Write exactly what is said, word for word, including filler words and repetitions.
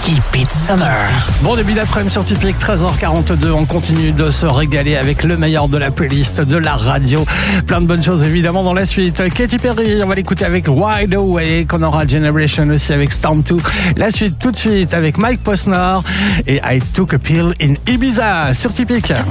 Keep It Summer. Bon début d'après-midi sur Typique, treize heures quarante-deux. On continue de se régaler avec le meilleur de la playlist de la radio. Plein de bonnes choses évidemment dans la suite. Katy Perry, on va l'écouter avec Wide Awake. On aura Generation aussi avec Storm deux. La suite tout de suite avec Mike Posner et I Took a Pill in Ibiza sur Typique.